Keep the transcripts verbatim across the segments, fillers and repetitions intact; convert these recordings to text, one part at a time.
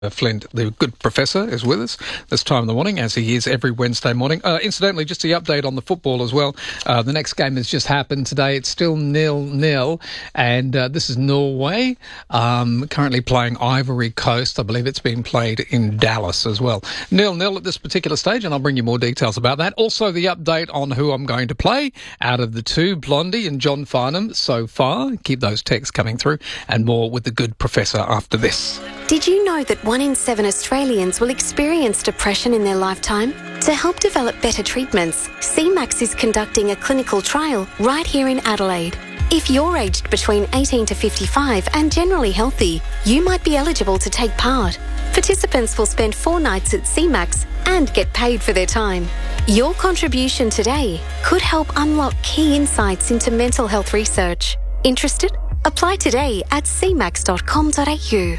Flint, the good professor, is with us this time in the morning, as he is every Wednesday morning. Uh, incidentally, just the update on the football as well. Uh, the next game has just happened today. It's still nil-nil, and uh, this is Norway, um, currently playing Ivory Coast. I believe it's been played in Dallas as well. nil-nil at this particular stage, and I'll bring you more details about that. Also, the update on who I'm going to play out of the two, Blondie and John Farnham, so far. Keep those texts coming through, and more with the good professor after this. Did you know that one in seven Australians will experience depression in their lifetime? To help develop better treatments, C MAX is conducting a clinical trial right here in Adelaide. If you're aged between eighteen to fifty-five and generally healthy, you might be eligible to take part. Participants will spend four nights at C MAX and get paid for their time. Your contribution today could help unlock key insights into mental health research. Interested? Apply today at c max dot com dot a u.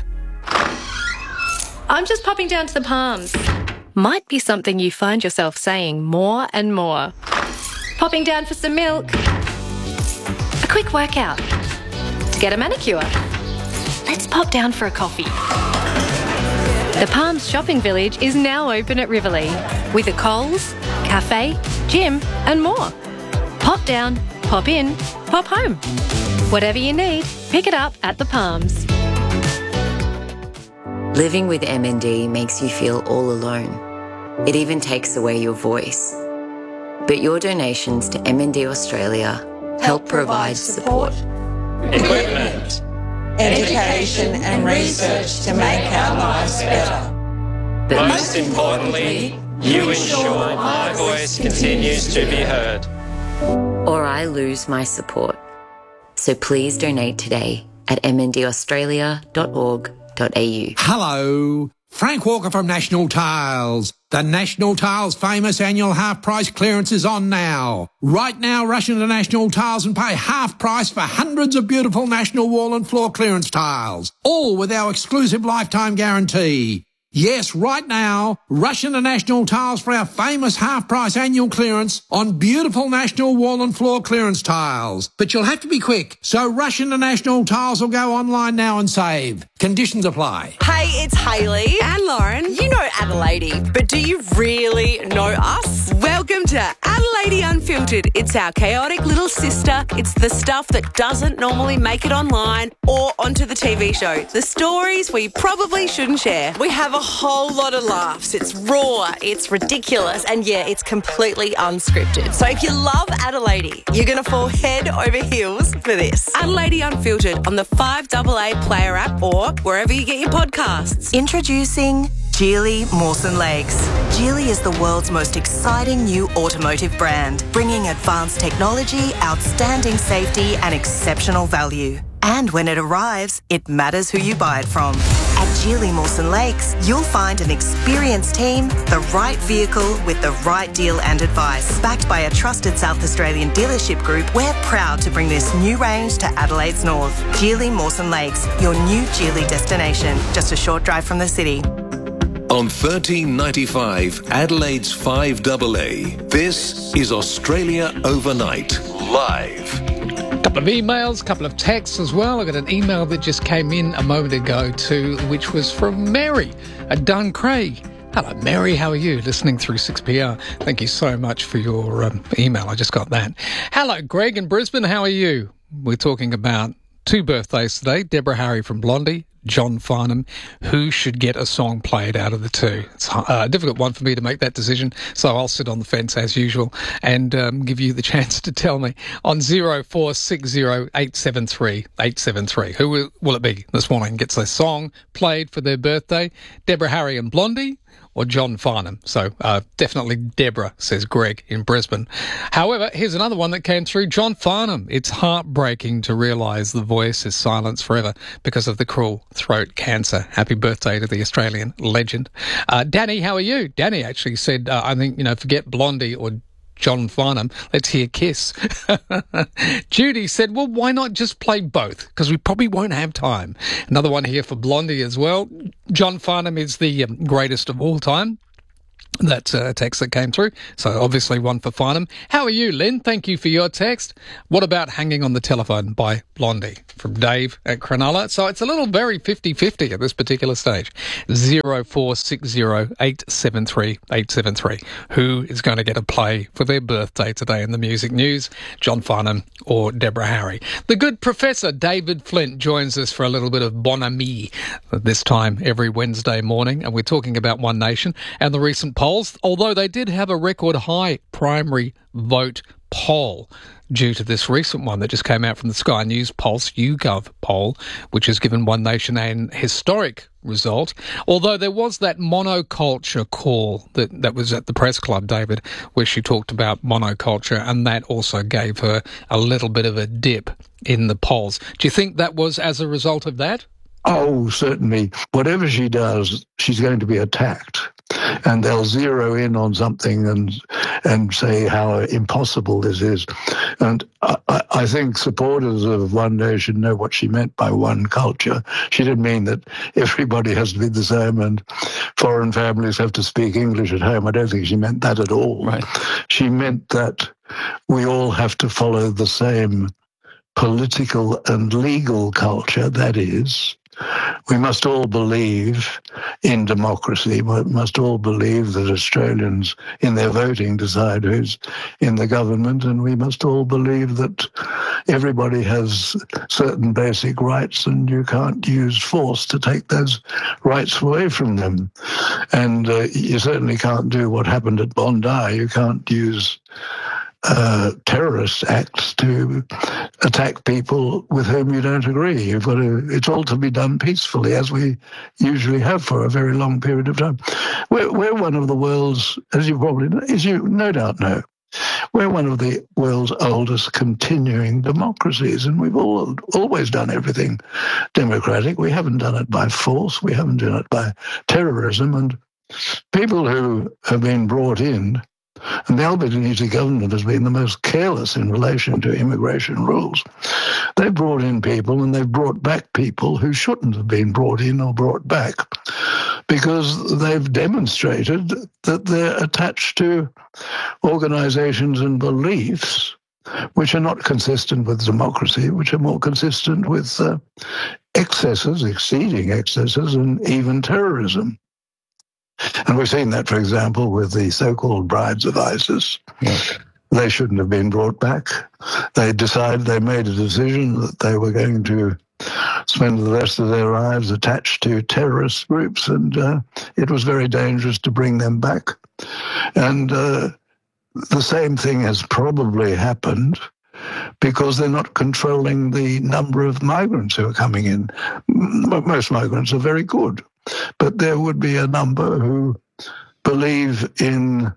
I'm just popping down to the Palms. Might be something you find yourself saying more and more. Popping down for some milk. A quick workout. To get a manicure. Let's pop down for a coffee. The Palms Shopping Village is now open at Riverlea with a Coles, cafe, gym and more. Pop down, pop in, pop home. Whatever you need, pick it up at the Palms. Living with M N D makes you feel all alone. It even takes away your voice. But your donations to M N D Australia help provide support, equipment, education and research to make our lives better. But most importantly, you ensure my voice continues to be heard. Or I lose my support. So please donate today at m n d australia dot org dot a u. Hello, Frank Walker from National Tiles. The National Tiles famous annual half-price clearance is on now. Right now, rush into National Tiles and pay half price for hundreds of beautiful National wall and floor clearance tiles, all with our exclusive lifetime guarantee. Yes, right now, rush into National Tiles for our famous half-price annual clearance on beautiful National wall and floor clearance tiles. But you'll have to be quick, so rush into National Tiles or go online now and save. Conditions apply. Hey, it's Hayley and Lauren. You know Adelaide, but do you really know us? Welcome to Adelaide Unfiltered. It's our chaotic little sister. It's the stuff that doesn't normally make it online or onto the T V show. The stories we probably shouldn't share. We have a whole lot of laughs. It's raw, it's ridiculous, and yeah, it's completely unscripted. So if you love Adelaide, you're going to fall head over heels for this. Adelaide Unfiltered on the five A A Player app or wherever you get your podcasts. Introducing Geely Mawson Lakes. Geely is the world's most exciting new automotive brand, bringing advanced technology, outstanding safety and exceptional value. And when it arrives, it matters who you buy it from. At Geely Mawson Lakes, you'll find an experienced team, the right vehicle with the right deal and advice. Backed by a trusted South Australian dealership group, we're proud to bring this new range to Adelaide's north. Geely Mawson Lakes, your new Geely destination, just a short drive from the city. On thirteen ninety-five, Adelaide's five A A, this is Australia Overnight, live. Couple of emails, couple of texts as well. I got an email that just came in a moment ago too, which was from Mary at Duncraig. Hello, Mary. How are you? Listening through six P R. Thank you so much for your um, email. I just got that. Hello, Greg in Brisbane. How are you? We're talking about two birthdays today. Deborah Harry from Blondie, John Farnham. Who should get a song played out of the two? It's a difficult one for me to make that decision, so I'll sit on the fence as usual and um, give you the chance to tell me on zero four six zero eight seven three eight seven three. Who will, will it be this morning gets a song played for their birthday? Deborah Harry and Blondie or John Farnham? So uh, definitely Deborah, says Greg in Brisbane. However, here's another one that came through. John Farnham. It's heartbreaking to realise the voice is silenced forever because of the cruel throat cancer. Happy birthday to the Australian legend. Uh, Danny, how are you? Danny actually said, uh, I think, you know, forget Blondie or John Farnham, let's hear Kiss. Judy said, well, why not just play both? Because we probably won't have time. Another one here for Blondie as well. John Farnham is the um, greatest of all time. That uh, text that came through. So obviously one for Farnham. How are you, Lynn? Thank you for your text. What about Hanging on the Telephone by Blondie? From Dave at Cronulla. So it's a little very fifty-fifty at this particular stage. zero four six zero eight seven three eight seven three. Who is going to get a play for their birthday today in the music news? John Farnham or Deborah Harry? The good Professor David Flint joins us for a little bit of Bon Ami this time every Wednesday morning. And we're talking about One Nation and the recent polls, although they did have a record high primary vote poll due to this recent one that just came out from the Sky News Pulse YouGov poll, which has given One Nation an historic result. Although there was that monoculture call that, that was at the press club, David, where she talked about monoculture, and that also gave her a little bit of a dip in the polls. Do you think that was as a result of that? Oh, certainly. Whatever she does, she's going to be attacked. And they'll zero in on something and and say how impossible this is. And I, I think supporters of One Nation know what she meant by one culture. She didn't mean that everybody has to be the same and foreign families have to speak English at home. I don't think she meant that at all. Right. She meant that we all have to follow the same political and legal culture. That is, we must all believe in democracy. We must all believe that Australians in their voting decide who's in the government, and we must all believe that everybody has certain basic rights and you can't use force to take those rights away from them. And uh, you certainly can't do what happened at Bondi. You can't use Uh, terrorist acts to attack people with whom you don't agree. You've got to, it's all to be done peacefully, as we usually have for a very long period of time. We're, we're one of the world's, as you probably know, as you no doubt know, we're one of the world's oldest continuing democracies, and we've all, always done everything democratic. We haven't done it by force. We haven't done it by terrorism. And people who have been brought in, and the Albanese government has been the most careless in relation to immigration rules. They've brought in people and they've brought back people who shouldn't have been brought in or brought back, because they've demonstrated that they're attached to organizations and beliefs which are not consistent with democracy, which are more consistent with uh, excesses, exceeding excesses, and even terrorism. And we've seen that, for example, with the so-called brides of ISIS. Yeah. They shouldn't have been brought back. They decided, they made a decision that they were going to spend the rest of their lives attached to terrorist groups, and uh, it was very dangerous to bring them back. And uh, the same thing has probably happened because they're not controlling the number of migrants who are coming in. Most migrants are very good, but there would be a number who believe in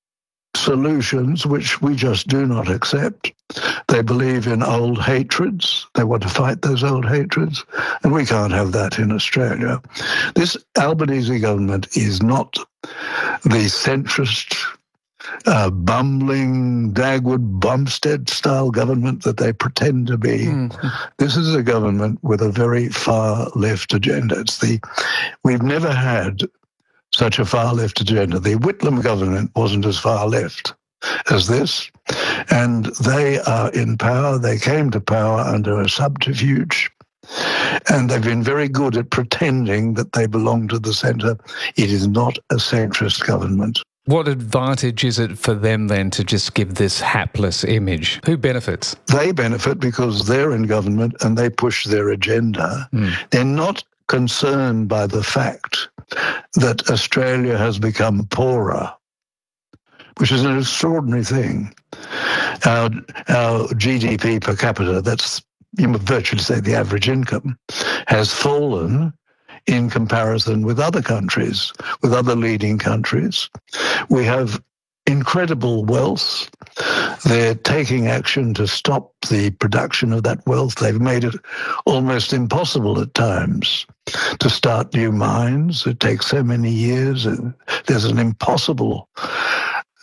solutions which we just do not accept. They believe in old hatreds. They want to fight those old hatreds, and we can't have that in Australia. This Albanese government is not the centrist, uh, bumbling, Dagwood, Bumstead-style government that they pretend to be. Mm-hmm. This is a government with a very far-left agenda. It's the we've never had such a far-left agenda. The Whitlam government wasn't as far-left as this, and they are in power. They came to power under a subterfuge, and they've been very good at pretending that they belong to the centre. It is not a centrist government. What advantage is it for them then to just give this hapless image? Who benefits? They benefit because they're in government and they push their agenda. Mm. They're not concerned by the fact that Australia has become poorer, which is an extraordinary thing. Our, our G D P per capita, that's, you would virtually say the average income, has fallen in comparison with other countries, with other leading countries. We have incredible wealth. They're taking action to stop the production of that wealth. They've made it almost impossible at times to start new mines. It takes so many years. There's an impossible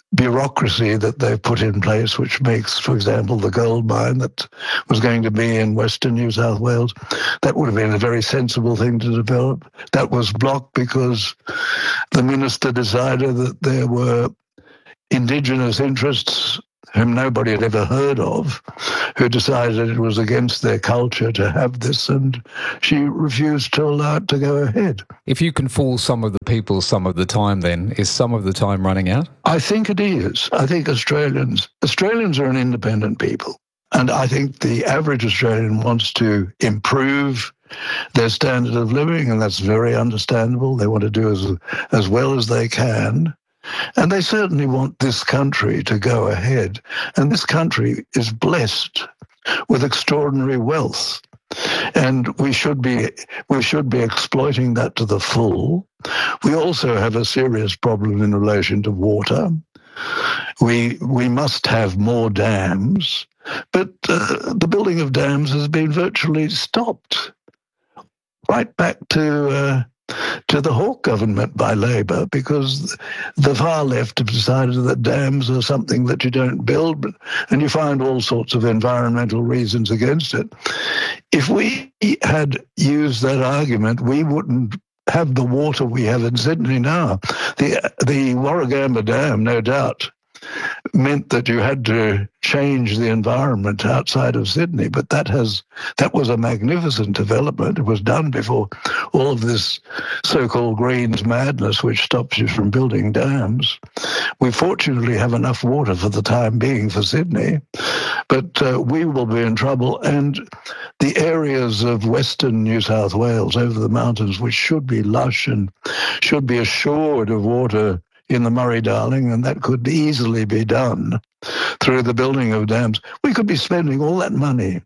bureaucracy that they've put in place, which makes, for example, the gold mine that was going to be in Western New South Wales, that would have been a very sensible thing to develop. That was blocked because the minister decided that there were Indigenous interests whom nobody had ever heard of, who decided it was against their culture to have this, and she refused to allow it to go ahead. If you can fool some of the people some of the time, then, is some of the time running out? I think it is. I think Australians, Australians are an independent people, and I think the average Australian wants to improve their standard of living, and that's very understandable. They want to do as, as well as they can. And they certainly want this country to go ahead. And this country is blessed with extraordinary wealth. And we should be we should be exploiting that to the full. We also have a serious problem in relation to water. We we must have more dams, but uh, the building of dams has been virtually stopped. Right back to uh, to the Hawke government by Labor, because the far left have decided that dams are something that you don't build, and you find all sorts of environmental reasons against it. If we had used that argument, we wouldn't have the water we have in Sydney now. The, the Warragamba Dam, no doubt, meant that you had to change the environment outside of Sydney, but that has that was a magnificent development. It was done before all of this so-called Greens madness, which stops you from building dams. We fortunately have enough water for the time being for Sydney, but uh, we will be in trouble. And the areas of Western New South Wales over the mountains, which should be lush and should be assured of water in the Murray-Darling, and that could easily be done through the building of dams. We could be spending all that money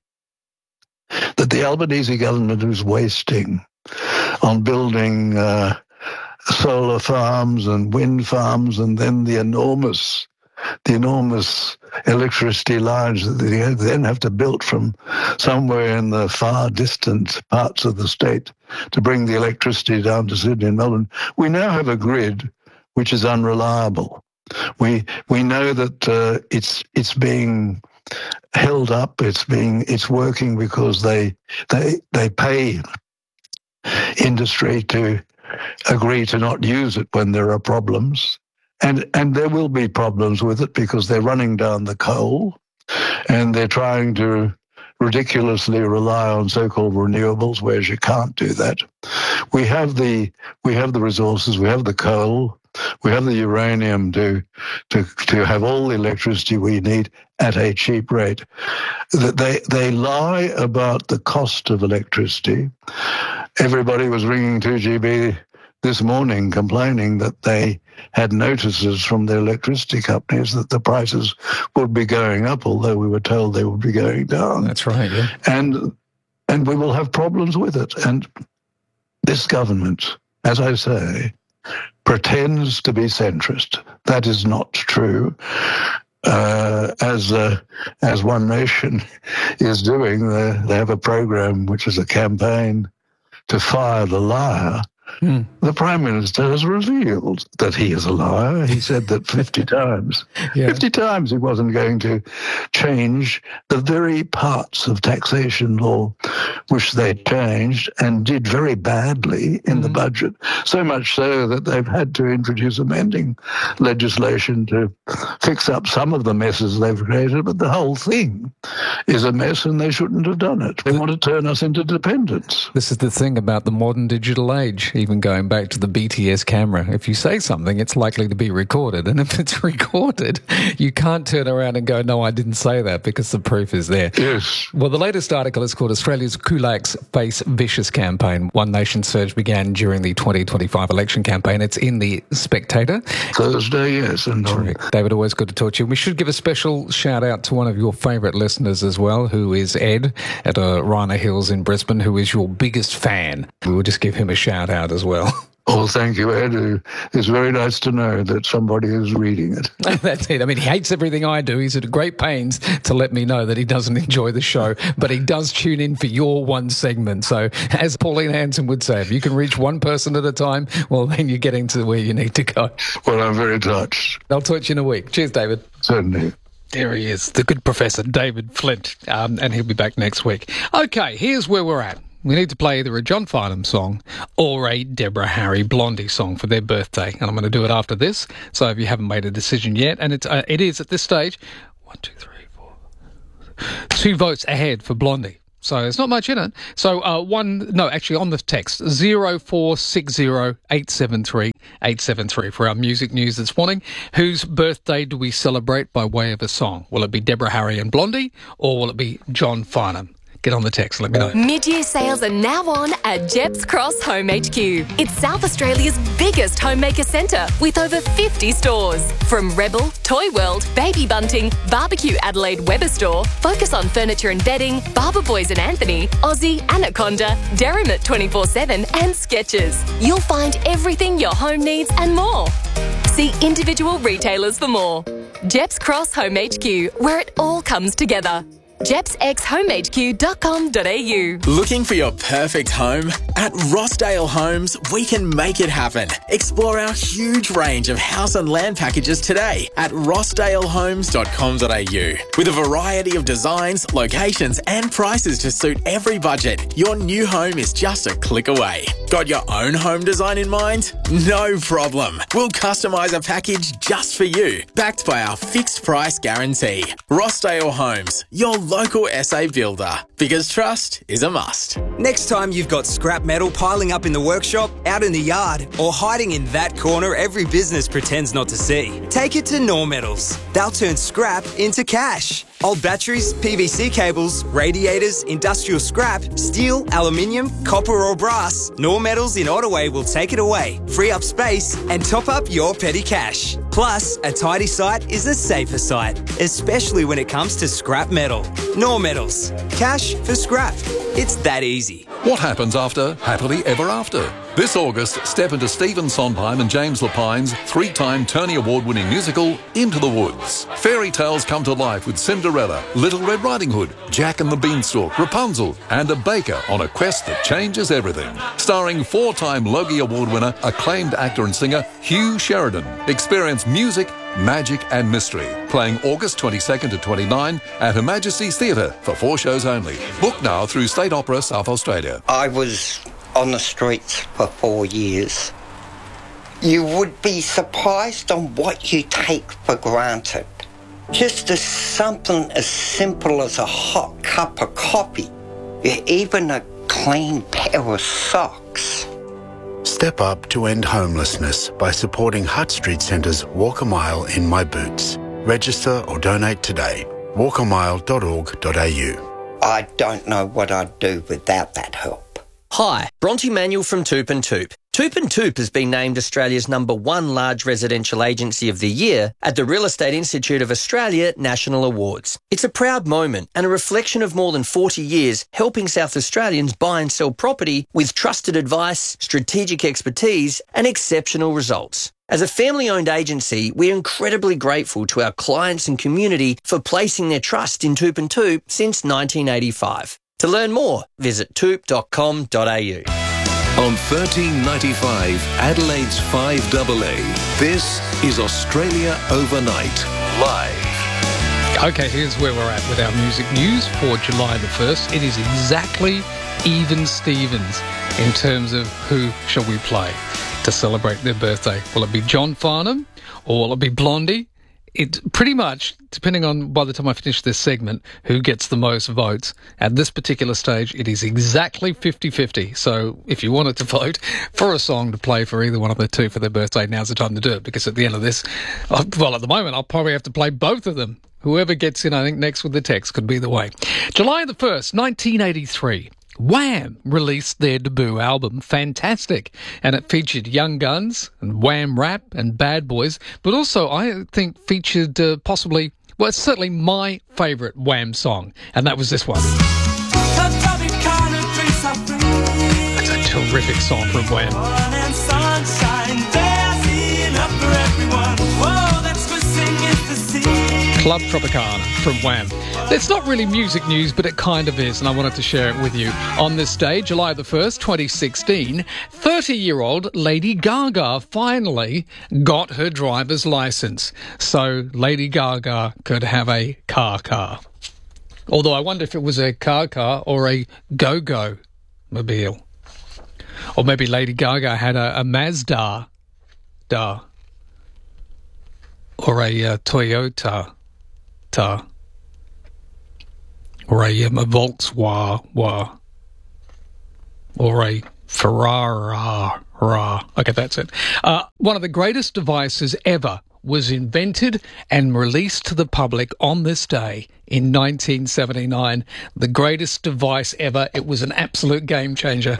that the Albanese government is wasting on building uh, solar farms and wind farms, and then the enormous, the enormous electricity lines that they then have to build from somewhere in the far distant parts of the state to bring the electricity down to Sydney and Melbourne. We now have a grid which is unreliable. We we know that uh, it's it's being held up. It's being it's working because they they they pay industry to agree to not use it when there are problems, and and there will be problems with it because they're running down the coal, and they're trying to ridiculously rely on so-called renewables, whereas you can't do that. We have the we have the resources. We have the coal. We have the uranium to, to to have all the electricity we need at a cheap rate. They they lie about the cost of electricity. Everybody was ringing two G B this morning complaining that they had notices from the electricity companies that the prices would be going up, although we were told they would be going down. That's right, yeah. And and we will have problems with it. And this government, as I say, pretends to be centrist. That is not true. Uh, as uh, as One Nation is doing, they, they have a program which is a campaign to fire the liar. Mm. The Prime Minister has revealed that he is a liar. He said that fifty times. Yeah. fifty times he wasn't going to change the very parts of taxation law which they changed and did very badly in mm. the budget, so much so that they've had to introduce amending legislation to fix up some of the messes they've created, but the whole thing is a mess and they shouldn't have done it. They want to turn us into dependents. This is the thing about the modern digital age. Even going back to the B T S camera, if you say something, it's likely to be recorded. And if it's recorded, you can't turn around and go, no, I didn't say that, because the proof is there. Yes. Well, the latest article is called Australia's Kulaks Face Vicious Campaign. One Nation surge began during the twenty twenty-five election campaign. It's in the Spectator. Thursday, yes. And David, always good to talk to you. We should give a special shout out to one of your favourite listeners as well, who is Ed at uh, Rhino Hills in Brisbane, who is your biggest fan. We will just give him a shout out as well. Oh, thank you, Ed. It's very nice to know that somebody is reading it. That's it. I mean, he hates everything I do. He's at great pains to let me know that he doesn't enjoy the show, but he does tune in for your one segment. So, as Pauline Hanson would say, if you can reach one person at a time, well, then you're getting to where you need to go. Well, I'm very touched. I'll talk to you in a week. Cheers, David. Certainly. There he is, the good Professor David Flint, um, and he'll be back next week. Okay, here's where we're at. We need to play either a John Farnham song or a Deborah Harry Blondie song for their birthday, and I'm going to do it after this. So if you haven't made a decision yet, and it's, uh, it is at this stage, one, two, three, four, two votes ahead for Blondie. So there's not much in it. So uh, one, no, actually on the text, zero four six zero eight seven three eight seven three for our music news this morning. Whose birthday do we celebrate by way of a song? Will it be Deborah Harry and Blondie, or will it be John Farnham? Get on the text, let me know. Mid-year sales are now on at Jepps Cross Home H Q. It's South Australia's biggest homemaker centre with over fifty stores. From Rebel, Toy World, Baby Bunting, Barbecue Adelaide Weber Store, Focus on Furniture and Bedding, Barber Boys and Anthony, Aussie, Anaconda, Derrimut twenty-four seven and Skechers. You'll find everything your home needs and more. See individual retailers for more. Jepps Cross Home H Q, where it all comes together. jepps x home h q dot com dot a u. Looking for your perfect home? At Rossdale Homes, we can make it happen. Explore our huge range of house and land packages today at rossdale homes dot com dot a u. With a variety of designs, locations and prices to suit every budget, your new home is just a click away. Got your own home design in mind? No problem. We'll customise a package just for you, backed by our fixed price guarantee. Rossdale Homes, your local S A builder, because trust is a must. Next time you've got scrap metal piling up in the workshop, out in the yard, or hiding in that corner every business pretends not to see, take it to Normetals. They'll turn scrap into cash. Old batteries, P V C cables, radiators, industrial scrap, steel, aluminium, copper or brass, Normetals in Ottaway will take it away, free up space and top up your petty cash. Plus, a tidy site is a safer site, especially when it comes to scrap metal. Normetals. Cash for scrap. It's that easy. What happens after Happily Ever After? This August, step into Stephen Sondheim and James Lapine's three-time Tony Award-winning musical, Into the Woods. Fairy tales come to life with Cinderella, Little Red Riding Hood, Jack and the Beanstalk, Rapunzel, and a baker on a quest that changes everything. Starring four-time Logie Award winner, acclaimed actor and singer Hugh Sheridan. Experience music, magic and mystery. Playing August twenty-second to twenty-ninth at Her Majesty's Theatre for four shows only. Book now through State Opera South Australia. I was on the streets for four years. You would be surprised on what you take for granted. Just as something as simple as a hot cup of coffee, even a clean pair of socks. Step up to end homelessness by supporting Hutt Street Centre's Walk a Mile in My Boots. Register or donate today. walk a mile dot org dot a u. I don't know what I'd do without that help. Hi, Bronte Manuel from Toop and Toop. Toop and Toop has been named Australia's number one large residential agency of the year at the Real Estate Institute of Australia National Awards. It's a proud moment and a reflection of more than forty years helping South Australians buy and sell property with trusted advice, strategic expertise and exceptional results. As a family-owned agency, we're incredibly grateful to our clients and community for placing their trust in Toop and Toop since nineteen eighty-five. To learn more, visit toop dot com dot a u. On thirteen ninety-five, Adelaide's five A A, this is Australia Overnight, live. Okay, here's where we're at with our music news for July the first. It is exactly even Stevens in terms of who shall we play to celebrate their birthday. Will it be John Farnham or will it be Blondie? It pretty much, depending on by the time I finish this segment, who gets the most votes. At this particular stage, it is exactly fifty-fifty. So if you wanted to vote for a song to play for either one of the two for their birthday, now's the time to do it. Because at the end of this, well, at the moment, I'll probably have to play both of them. Whoever gets in, I think, next with the text could be the way. July the first, nineteen eighty-three. Wham released their debut album, Fantastic, and it featured Young Guns and Wham Rap and Bad Boys, but also I think featured uh, possibly, well, it's certainly my favourite Wham song, and that was this one. That's a terrific song from Wham. Club Tropicana from Wham. It's not really music news, but it kind of is, and I wanted to share it with you. On this day, July the first, twenty sixteen, thirty-year-old Lady Gaga finally got her driver's licence. So Lady Gaga could have a car car. Although I wonder if it was a car car or a go-go mobile. Or maybe Lady Gaga had a, a Mazda. Da. Or a uh, Toyota. Ta. Or a, um, a Volkswagen. Or a Ferrari. Okay, that's it. Uh, one of the greatest devices ever was invented and released to the public on this day in nineteen seventy-nine. The greatest device ever. It was an absolute game changer.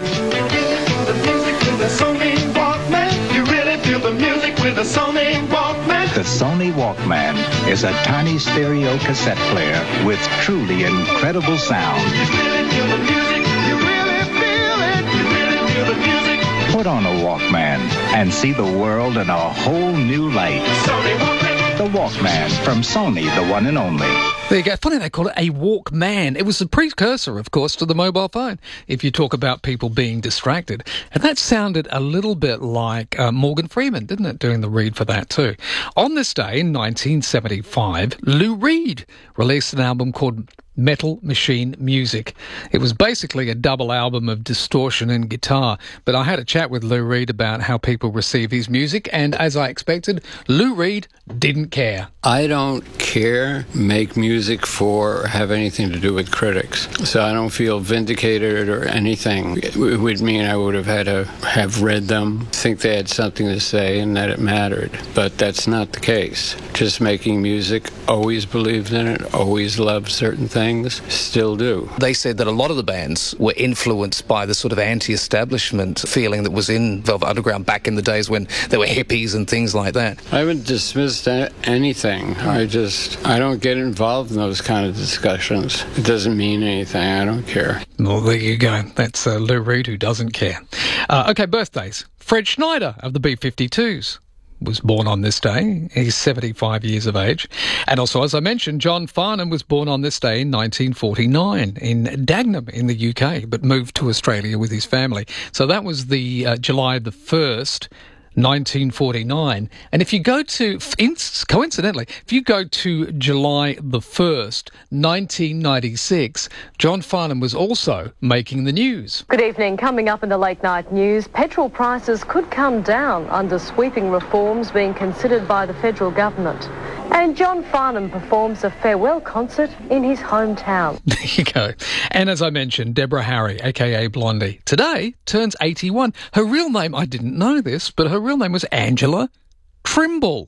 The music with the Sony Walkman. You really feel the music with the Sony Walkman. The Sony Walkman is a tiny stereo cassette player with truly incredible sound. You really feel the music. You really feel it. You really feel the music. Put on a Walkman and see the world in a whole new light. Sony Walkman. The Walkman from Sony, the one and only. There you go. Funny they call it a Walkman. It was the precursor, of course, to the mobile phone, if you talk about people being distracted. And that sounded a little bit like uh, Morgan Freeman, didn't it, doing the read for that too. On this day in nineteen seventy-five, Lou Reed released an album called Metal Machine Music. It was basically a double album of distortion and guitar, but I had a chat with Lou Reed about how people receive his music, and as I expected, Lou Reed didn't care. I don't care, make music for, or have anything to do with critics, so I don't feel vindicated or anything. It would mean I would have had to have read them, think they had something to say and that it mattered, but that's not the case. Just making music, always believed in it, always loved certain things. Things still do. They said that a lot of the bands were influenced by the sort of anti-establishment feeling that was in Velvet Underground back in the days when there were hippies and things like that. I haven't dismissed anything. I just, I don't get involved in those kind of discussions. It doesn't mean anything. I don't care. Well, there you go. That's uh, Lou Reed who doesn't care. Uh, okay, birthdays. Fred Schneider of the B fifty-twos. Was born on this day. He's seventy-five years of age. And also, as I mentioned, John Farnham was born on this day in nineteen forty-nine in Dagenham in the U K, but moved to Australia with his family. So that was the uh, July the first, nineteen forty-nine. And if you go to, coincidentally, if you go to July the first, nineteen ninety-six, John Farnham was also making the news. Good evening. Coming up in the late night news, petrol prices could come down under sweeping reforms being considered by the federal government. And John Farnham performs a farewell concert in his hometown. There you go. And as I mentioned, Deborah Harry, a k a. Blondie, today turns eighty-one. Her real name, I didn't know this, but her real name was Angela Trimble.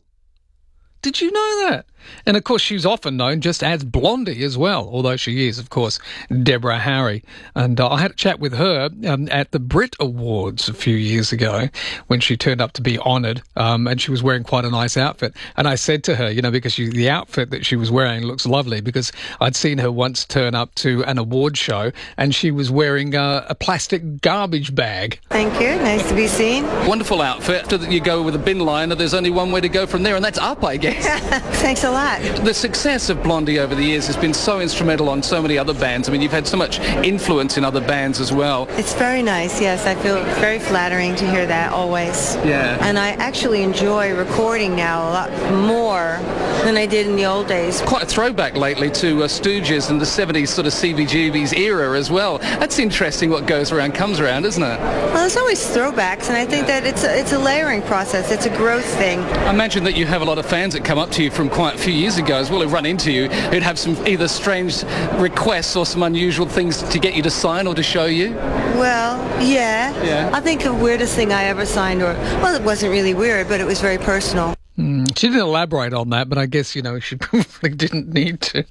Did you know that? And, of course, she's often known just as Blondie as well, although she is, of course, Deborah Harry. And uh, I had a chat with her um, at the Brit Awards a few years ago when she turned up to be honoured, um, and she was wearing quite a nice outfit. And I said to her, you know, because she, the outfit that she was wearing looks lovely, because I'd seen her once turn up to an award show and she was wearing uh, a plastic garbage bag. Thank you. Nice to be seen. Wonderful outfit. After you go with a bin liner, there's only one way to go from there, and that's up, I guess. Thanks a lot. The success of Blondie over the years has been so instrumental on so many other bands. I mean, you've had so much influence in other bands as well. It's very nice, yes. I feel very flattering to hear that always. Yeah. And I actually enjoy recording now a lot more than I did in the old days. Quite a throwback lately to uh, Stooges and the seventies sort of C B G B's era as well. That's interesting. What goes around comes around, isn't it? Well, there's always throwbacks, and I think that it's a, it's a layering process. It's a growth thing. I imagine that you have a lot of fans that come up to you from quite a few years ago as well, who've run into you, who'd have some either strange requests or some unusual things to get you to sign or to show you. Well, yeah. Yeah. I think the weirdest thing I ever signed, or, well, it wasn't really weird, but it was very personal. Mm, she didn't elaborate on that, but I guess, you know, she probably didn't need to.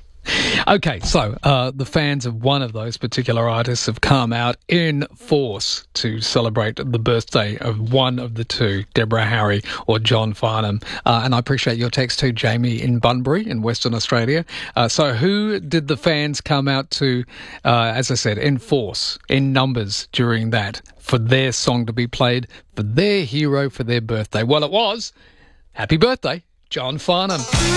Okay, so uh, the fans of one of those particular artists have come out in force to celebrate the birthday of one of the two, Deborah Harry or John Farnham. Uh, and I appreciate your text too, Jamie in Bunbury in Western Australia. Uh, so who did the fans come out to, uh, as I said, in force, in numbers during that, for their song to be played, for their hero, for their birthday? Well, it was Happy Birthday, John Farnham.